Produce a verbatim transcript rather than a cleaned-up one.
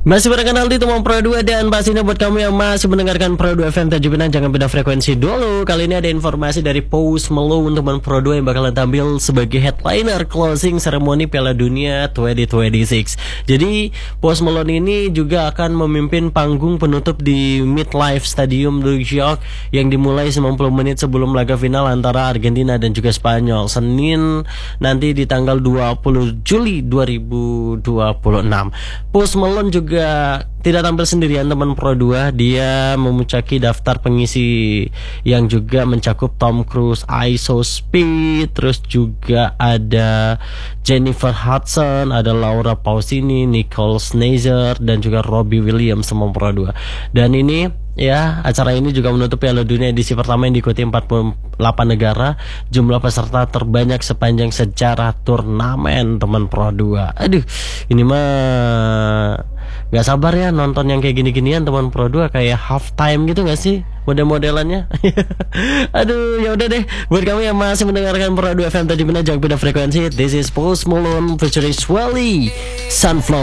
Masih berkenal di teman Pro dua dan pastinya buat kamu yang masih mendengarkan Pro dua F M Tanjung Pinang, jangan beda frekuensi dulu. Kali ini ada informasi dari Post Malone teman Pro dua yang bakalan tampil sebagai headliner closing seremoni Piala Dunia dua ribu dua puluh enam. Jadi Post Malone ini juga akan memimpin panggung penutup di MetLife Stadium New York yang dimulai sembilan puluh menit sebelum laga final antara Argentina dan juga Spanyol Senin nanti di tanggal dua puluh Juli dua ribu dua puluh enam. Post Malone juga juga tidak tampil sendirian teman Pro dua. Dia memuncaki daftar pengisi yang juga mencakup Tom Cruise, Iso Speed, terus juga ada Jennifer Hudson, ada Laura Pausini, Nicole Scherzinger, dan juga Robbie Williams teman Pro dua. Dan ini ya, acara ini juga menutup Piala Dunia edisi pertama yang diikuti empat puluh delapan negara, jumlah peserta terbanyak sepanjang sejarah turnamen teman Pro dua. Aduh, ini mah gak sabar ya nonton yang kayak gini-ginian teman Pro dua, kayak halftime gitu gak sih model-modelannya? Aduh, ya udah deh, buat kamu yang masih mendengarkan Pro dua F M Tanjung Pinang, jangan beda frekuensi. This is Post Malone featuring Swelly, Sunflower.